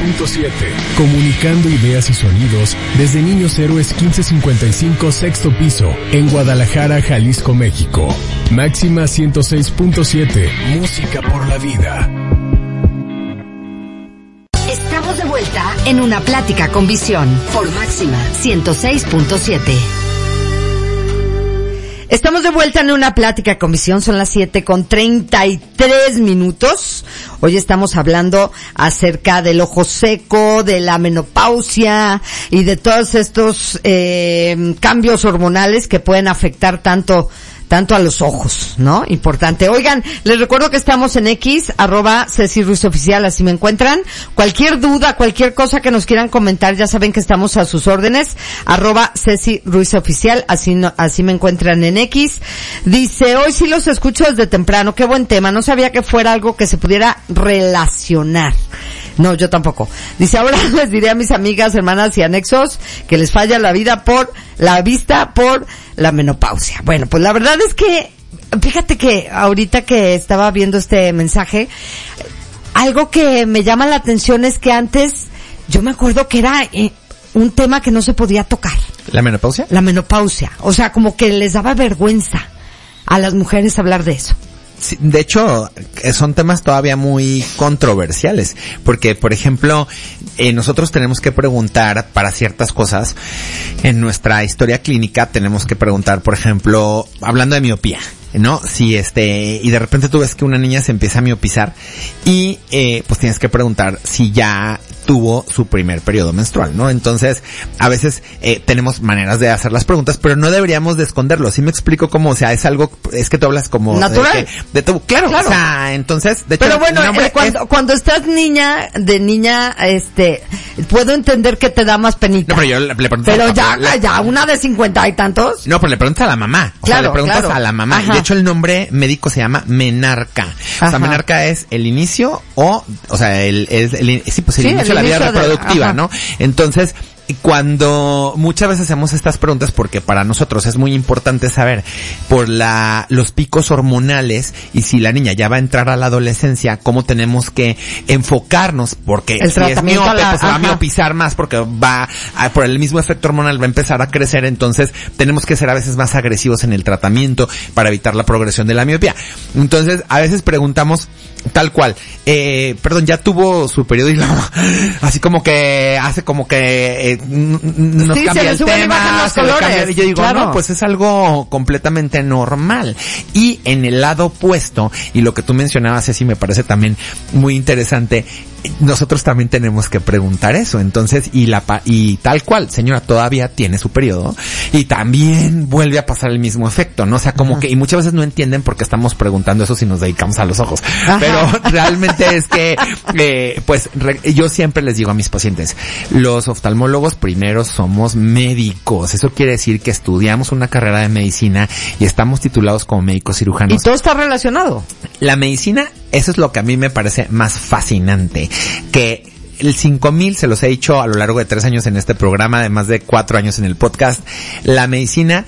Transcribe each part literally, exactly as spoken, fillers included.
punto siete. Comunicando ideas y sonidos desde Niños Héroes quince cincuenta y cinco, sexto piso, en Guadalajara, Jalisco, México. Máxima ciento seis punto siete. Música por la vida. Estamos de vuelta en Una Plática con Visión por Máxima ciento seis punto siete. Estamos de vuelta en Una Plática con Visión, son las siete con treinta y tres minutos. Hoy estamos hablando acerca del ojo seco, de la menopausia y de todos estos eh, cambios hormonales que pueden afectar tanto tanto a los ojos, ¿no? Importante. Oigan, les recuerdo que estamos en X, arroba Ceci Ruiz Oficial, así me encuentran. Cualquier duda, cualquier cosa que nos quieran comentar, ya saben que estamos a sus órdenes, arroba Ceci Ruiz Oficial, así no, así me encuentran en X. Dice, hoy sí los escucho desde temprano, qué buen tema, no sabía que fuera algo que se pudiera relacionar. No, yo tampoco. Dice, ahora les diré a mis amigas, hermanas y anexos que les falla la vida por, la vista por la menopausia. Bueno, pues la verdad es que, fíjate que ahorita que estaba viendo este mensaje, algo que me llama la atención es que antes, yo me acuerdo que era eh, un tema que no se podía tocar. ¿La menopausia? La menopausia. O sea, como que les daba vergüenza a las mujeres hablar de eso. Sí, de hecho, son temas todavía muy controversiales, porque, por ejemplo, eh, nosotros tenemos que preguntar para ciertas cosas. En nuestra historia clínica tenemos que preguntar, por ejemplo, hablando de miopía, ¿no? Si este, y de repente tú ves que una niña se empieza a miopizar y, eh, pues tienes que preguntar si ya tuvo su primer periodo menstrual, ¿no? Entonces, a veces, eh, tenemos maneras de hacer las preguntas, pero no deberíamos de esconderlo. ¿Sí me explico cómo? O sea, es algo, es que tú hablas como natural. De, que, de tu, claro, claro, o sea, entonces, de hecho, pero bueno, eh, cuando, es, cuando estás niña, de niña, este, puedo entender que te da más penita. No, pero yo le, le pregunto. Pero ya, la, ya, una de cincuenta y tantos. No, pero le preguntas a la mamá. O claro, sea, le preguntas claro. a la mamá. Ajá. De hecho, el nombre médico se llama menarca. Ajá. O sea, menarca es el inicio o, o sea, el, el, el, el sí, pues el sí, inicio el de la vida reproductiva, de, ¿no? Entonces, cuando muchas veces hacemos estas preguntas, porque para nosotros es muy importante saber por la los picos hormonales y si la niña ya va a entrar a la adolescencia, cómo tenemos que enfocarnos, porque el si es miope, la, pues se va a miopizar más porque va a, por el mismo efecto hormonal va a empezar a crecer, entonces tenemos que ser a veces más agresivos en el tratamiento para evitar la progresión de la miopía. Entonces, a veces preguntamos tal cual, eh, perdón, ya tuvo su periodo y la, así como que hace como que eh, nos sí, cambia el tema, se le cambia, y yo digo, claro. No, pues es algo completamente normal. Y en el lado opuesto, y lo que tú mencionabas, Ceci, me parece también muy interesante, nosotros también tenemos que preguntar eso. Entonces, y la y tal cual, señora, todavía tiene su periodo y también vuelve a pasar el mismo efecto, ¿no? O sea, como Ajá. que, y muchas veces no entienden por qué estamos preguntando eso si nos dedicamos a los ojos. Ajá. Pero realmente es que, eh, pues, re, yo siempre les digo a mis pacientes, los oftalmólogos primero somos médicos. Eso quiere decir que estudiamos una carrera de medicina y estamos titulados como médicos cirujanos. Y todo está relacionado. La medicina, eso es lo que a mí me parece más fascinante, que el cinco mil, se los he dicho a lo largo de tres años en este programa, además de cuatro años en el podcast, la medicina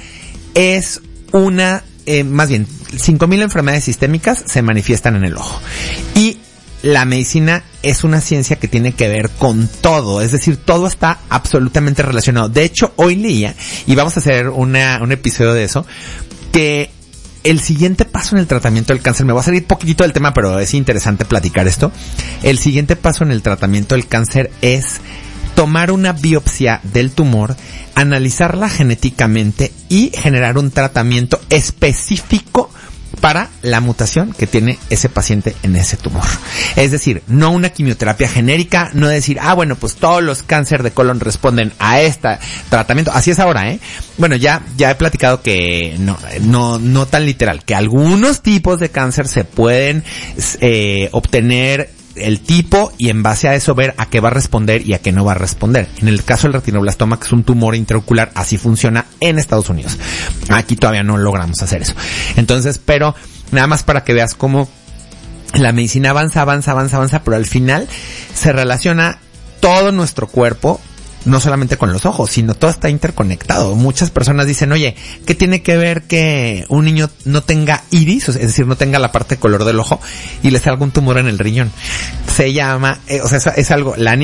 es una, eh, más bien, cinco mil enfermedades sistémicas se manifiestan en el ojo. Y la medicina es una ciencia que tiene que ver con todo, es decir, todo está absolutamente relacionado. De hecho, hoy leía, y vamos a hacer una, un episodio de eso, que el siguiente paso en el tratamiento del cáncer, me voy a salir poquitito del tema, pero es interesante platicar esto. El siguiente paso en el tratamiento del cáncer es tomar una biopsia del tumor, analizarla genéticamente y generar un tratamiento específico para la mutación que tiene ese paciente en ese tumor. Es decir, no una quimioterapia genérica, no decir, ah, bueno, pues todos los cánceres de colon responden a este tratamiento. Así es ahora, ¿eh? Bueno, ya, ya he platicado que no, no, no tan literal, que algunos tipos de cáncer se pueden, eh, obtener el tipo y en base a eso ver a qué va a responder y a qué no va a responder. En el caso del retinoblastoma, que es un tumor intraocular, así funciona en Estados Unidos. Aquí todavía no logramos hacer eso. Entonces, pero nada más para que veas cómo la medicina avanza, avanza, avanza, avanza, pero al final se relaciona todo nuestro cuerpo, no solamente con los ojos, sino todo está interconectado. Muchas personas dicen, oye, ¿qué tiene que ver que un niño no tenga iris? Es decir, no tenga la parte de color del ojo y le salga un tumor en el riñón. Se llama, eh, o sea, es, es algo, la